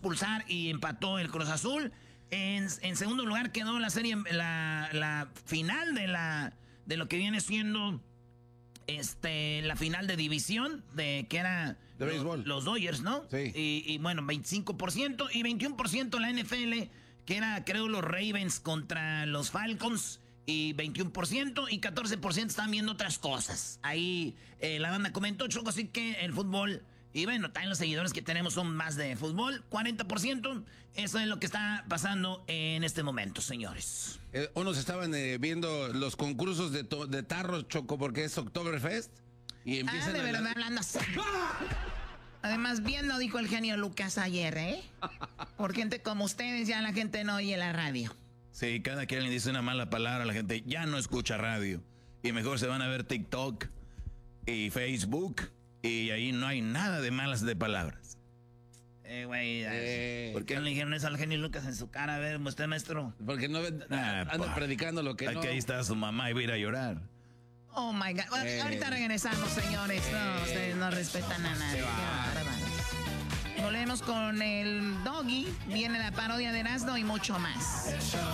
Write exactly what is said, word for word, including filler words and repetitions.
expulsar y empató el Cruz Azul. En, en segundo lugar quedó la serie, la, la final de la de lo que viene siendo este la final de división, de que era de béisbol. Los, los Dodgers, ¿no? Sí. Y, y bueno, veinticinco por ciento y veintiuno por ciento la N F L, que era creo los Ravens contra los Falcons. Y veintiuno por ciento y catorce por ciento están viendo otras cosas. Ahí eh, la banda comentó, Choco, así que el fútbol, y bueno, también los seguidores que tenemos son más de fútbol, cuarenta por ciento. Eso es lo que está pasando en este momento, señores. Eh, unos estaban eh, viendo los concursos de, to- de tarros, Choco, porque es Oktoberfest. Y empiezan Ah, de a verdad, la... hablando así. Además, bien lo dijo el genio Lucas ayer, ¿eh? Por gente como ustedes ya la gente no oye la radio. Sí, cada que alguien dice una mala palabra, la gente ya no escucha radio. Y mejor se van a ver TikTok y Facebook. Y ahí no hay nada de malas de palabras. Eh, güey. Eh, ¿Por qué no le dijeron eso al genio Lucas en su cara? A ver, usted, maestro. Porque no Ah, andan pa. predicando lo que Aquí no. ahí está su mamá y va a ir a llorar. Oh, my God. Bueno, Eh. ahorita regresamos, señores. No, ustedes no respetan a nadie. Qué bárbaros. Volvemos con el Doggy. Viene la parodia de Erasmo y mucho más.